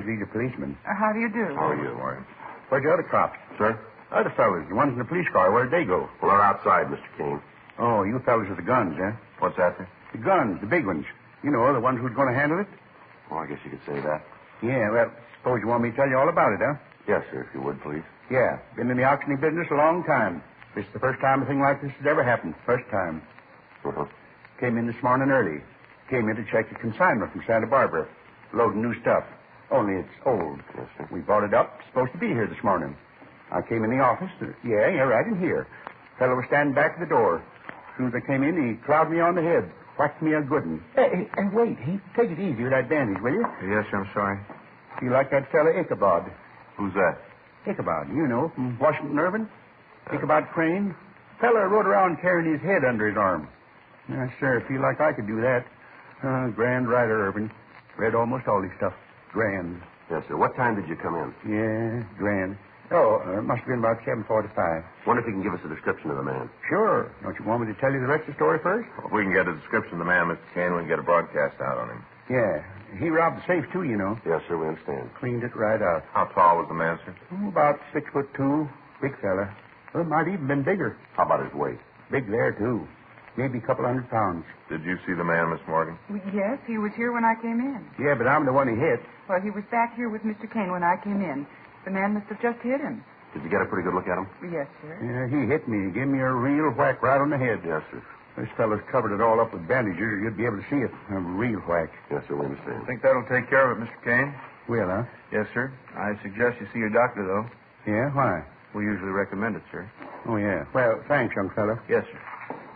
He's a policeman. How do you do? How are you, Morgan? Where'd the other cops? Sir? Other fellas, the ones in the police car, where'd they go? Well, they're outside, Mr. Kane. Oh, you fellas with the guns, huh? What's that, sir? The guns, the big ones. You know, the ones who's going to handle it? Well, I guess you could say that. Yeah, well, suppose you want me to tell you all about it, huh? Yes, sir, if you would, please. Yeah, been in the auctioning business a long time. This is the first time a thing like this has ever happened. First time. Uh-huh. Came in this morning early. Came in to check the consignment from Santa Barbara. Loading new stuff. Only it's old. Yes, sir. We bought it up. Supposed to be here this morning. I came in the office. Yeah, right in here. Fellow was standing back at the door. As soon as I came in, he clouded me on the head. Whacked me a good one. Hey, wait. Take it easy with that bandage, will you? Yes, sir, I'm sorry. You like that fella Ichabod? Who's that? Ichabod, you know, from Washington Irving. Ichabod Crane. Fella rode around carrying his head under his arm. Yes, sir, feel like I could do that. Grand writer, Irving. Read almost all his stuff. Grand. Yes, sir. What time did you come in? Yeah, grand. Oh, it must have been about 7:45. Wonder if you can give us a description of the man. Sure. Don't you want me to tell you the rest of the story first? Well, if we can get a description of the man, Mr. Kane, we can get a broadcast out on him. Yeah. He robbed the safe, too, you know. Yes, sir, we understand. Cleaned it right out. How tall was the man, sir? About 6'2". Big fella. Well, might even been bigger. How about his weight? Big there, too. Maybe a couple 100 pounds. Did you see the man, Miss Morgan? Yes, he was here when I came in. Yeah, but I'm the one he hit. Well, he was back here with Mr. Kane when I came in. The man must have just hit him. Did you get a pretty good look at him? Yes, sir. Yeah, he hit me. He gave me a real whack right on the head. Yes, sir. This fellow's covered it all up with bandages. You'd be able to see it. A real whack. Yes, sir, we understand. Think that'll take care of it, Mr. Kane? Will, huh? Yes, sir. I suggest you see your doctor, though. Yeah, why? We usually recommend it, sir. Oh, yeah. Well, thanks, young fellow. Yes, sir.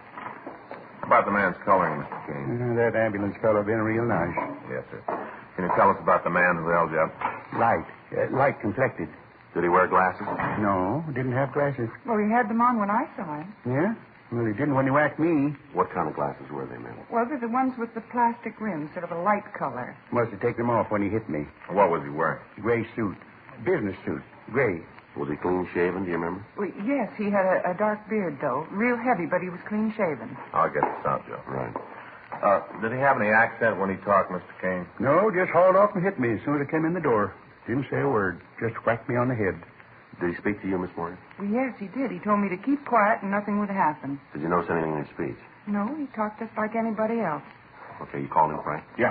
How about the man's coloring, Mr. Kane? That ambulance fellow been real nice. Yes, sir. Can you tell us about the man who held you up? Light complected. Did he wear glasses? No, didn't have glasses. Well, he had them on when I saw him. Yeah? Well, he didn't when he whacked me. What kind of glasses were they, ma'am? Well, they're the ones with the plastic rims, sort of a light color. Must have taken them off when he hit me. What was he wearing? Gray suit. Business suit. Gray. Was he clean shaven, do you remember? Well, yes, he had a dark beard, though. Real heavy, but he was clean shaven. I'll get this out, Joe. Right. Did he have any accent when he talked, Mr. Kane? No, just hauled off and hit me as soon as I came in the door. Didn't say a word. Just whacked me on the head. Did he speak to you, Miss Morgan? Well, yes, he did. He told me to keep quiet and nothing would happen. Did you notice anything in his speech? No, he talked just like anybody else. Okay, you called him, Frank? Yeah.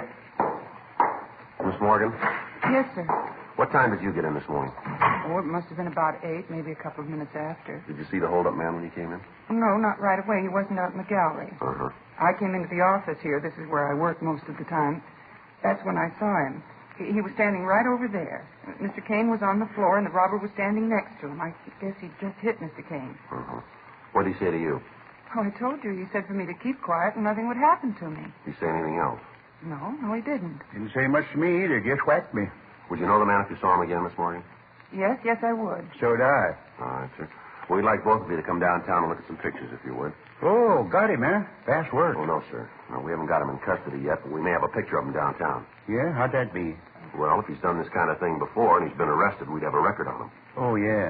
Miss Morgan, Yes, sir. what time did you get in this morning? Oh, it must have been about 8, maybe a couple of minutes after. Did you see the hold-up man when you came in? No, not right away. He wasn't out in the gallery. Uh-huh. I came into the office here. This is where I work most of the time. That's when I saw him. He was standing right over there. Mr. Kane was on the floor, and the robber was standing next to him. I guess he'd just hit Mr. Kane. Uh-huh. What did he say to you? Oh, I told you. He said for me to keep quiet and nothing would happen to me. Did he say anything else? No, he didn't. Didn't say much to me either. Just whacked me. Would you know the man if you saw him again, Miss Morgan? Yes, I would. So did I. All right, sir. Well, we'd like both of you to come downtown and look at some pictures, if you would. Oh, got him, huh? Fast work. Oh, no, sir. No, we haven't got him in custody yet, but we may have a picture of him downtown. Yeah? How'd that be? Well, if he's done this kind of thing before and he's been arrested, we'd have a record on him. Oh, yeah.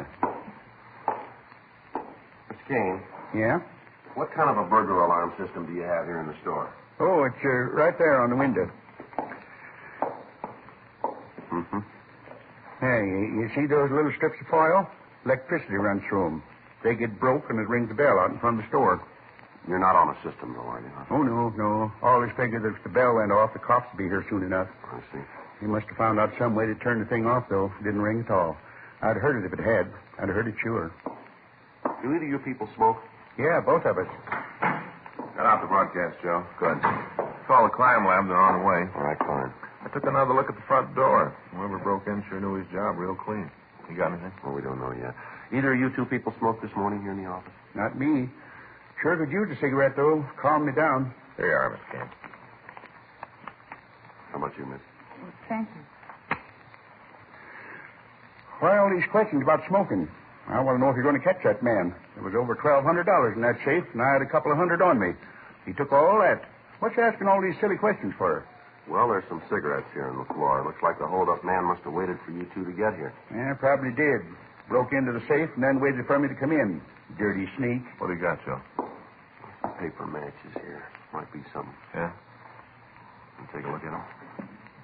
Mr. Kane, Yeah? what kind of a burglar alarm system do you have here in the store? Oh, it's right there on the window. Mm-hmm. Hey, you see those little strips of foil? Electricity runs through them. They get broke and it rings the bell out in front of the store. You're not on a system, though, are you? Huh? Oh, no. Always figured that if the bell went off, the cops would be here soon enough. I see. He must have found out some way to turn the thing off, though. It didn't ring at all. I'd heard it if it had. I'd heard it sure. Do either of you people smoke? Yeah, both of us. Got out the broadcast, Joe. Good. Call the crime lab. They're on the way. All right, fine. I took another look at the front door. Whoever broke in sure knew his job real clean. You got anything? Well, we don't know yet. Either of you two people smoked this morning here in the office? Not me. Sure could use a cigarette, though. Calm me down. Here you are, Mr. Kane. How about you, miss? Well, thank you. Why all these questions about smoking? I want to know if you're going to catch that man. There was over $1,200 in that safe, and I had a couple of hundred on me. He took all that. What's you asking all these silly questions for? Well, there's some cigarettes here on the floor. Looks like the hold-up man must have waited for you two to get here. Yeah, probably did. Broke into the safe and then waited for me to come in. Dirty sneak. What do you got, Joe? Paper matches here. Might be some. Yeah? You take a look at them.